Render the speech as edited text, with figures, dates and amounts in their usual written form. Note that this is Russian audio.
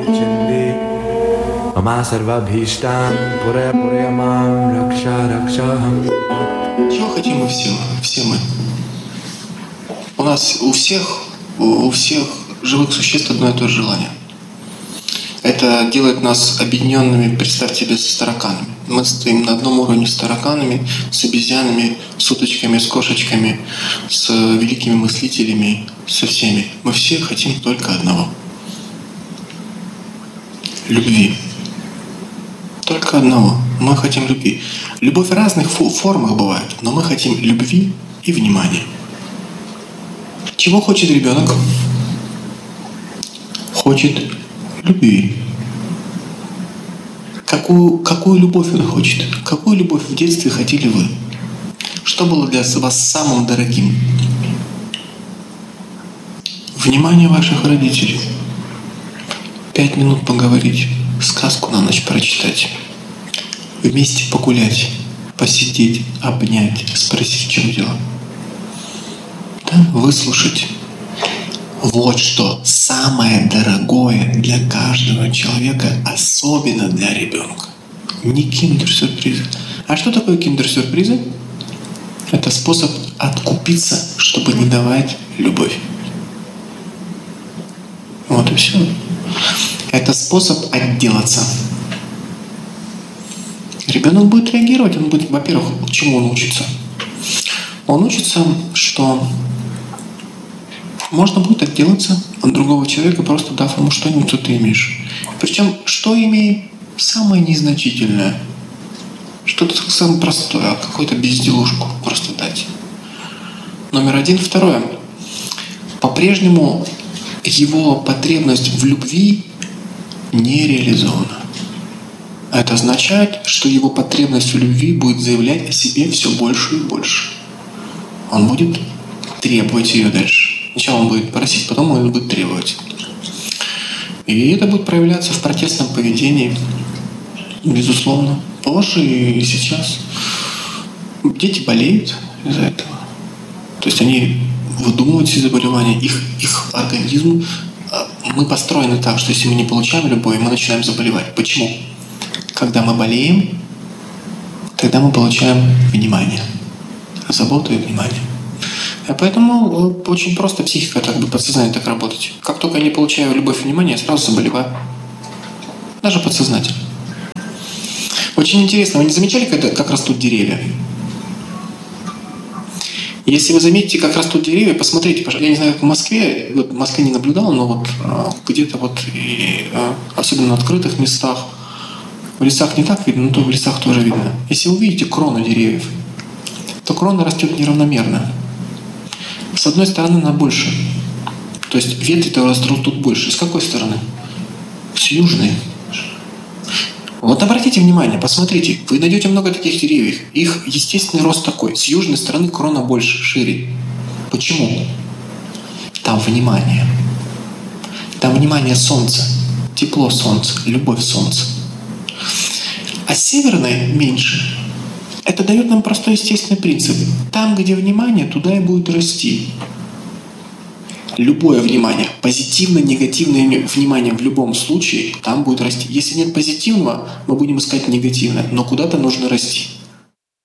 chindi mama sarva bhishtam puraya purayamam raksha rakshaham. Чего хотим мы все? Все мы. У нас у всех живых существ одно и то же желание. Это делает нас объединенными, представьте себе, с тараканами. Мы стоим на одном уровне с тараканами, с обезьянами, с уточками, с кошечками, с великими мыслителями, со всеми. Мы все хотим только одного. Любви. Только одного. Мы хотим любви. Любовь в разных формах бывает, но мы хотим любви и внимания. Чего хочет ребенок? Хочет любви. Какую любовь он хочет? Какую любовь в детстве хотели вы? Что было для вас самым дорогим? Внимание ваших родителей. 5 минут поговорить, сказку на ночь прочитать, вместе погулять, посидеть, обнять, спросить, в чем дело. Да? Выслушать. Вот что самое дорогое для каждого человека, особенно для ребенка. Не киндер-сюрпризы. А что такое киндер-сюрпризы? Это способ откупиться, чтобы не давать любовь. Вот и все. Это способ отделаться. Ребенок будет реагировать, он будет, во-первых, чему он учится? Он учится, что можно будет отделаться от другого человека, просто дав ему что-нибудь, что ты имеешь. Причем, что имеет самое незначительное, что-то самое простое, какую-то безделушку просто дать. Номер 1. Второе. По-прежнему его потребность в любви не реализована. Это означает, что его потребность в любви будет заявлять о себе все больше и больше. Он будет требовать ее дальше. Сначала он будет просить, потом он будет требовать. И это будет проявляться в протестном поведении, безусловно. Позже и сейчас. Дети болеют из-за этого. То есть они выдумывают все заболевания, их организм. Мы построены так, что если мы не получаем любовь, мы начинаем заболевать. Почему? Когда мы болеем, тогда мы получаем внимание. Заботу и внимание. И поэтому очень просто психика, так бы подсознание так работать. Как только я не получаю любовь и внимание, я сразу заболеваю. Даже подсознательно. Очень интересно, вы не замечали, как растут деревья? Если вы заметите, как растут деревья, посмотрите, пожалуйста. Я не знаю, как в Москве, вот в Москве не наблюдал, но вот где-то вот, и, особенно на открытых местах, в лесах не так видно, но то в лесах тоже видно. Если вы увидите крону деревьев, то крона растет неравномерно. С одной стороны она больше. То есть ветви-то растут тут больше. С какой стороны? С южной. Вот обратите внимание, посмотрите, вы найдете много таких деревьев. Их естественный рост такой. С южной стороны крона больше, шире. Почему? Там внимание. Там внимание солнца. Тепло солнца, любовь солнца. А с северной меньше. Это дает нам простой естественный принцип. Там, где внимание, туда и будет расти. Любое внимание, позитивное, негативное внимание в любом случае, там будет расти. Если нет позитивного, мы будем искать негативное, но куда-то нужно расти.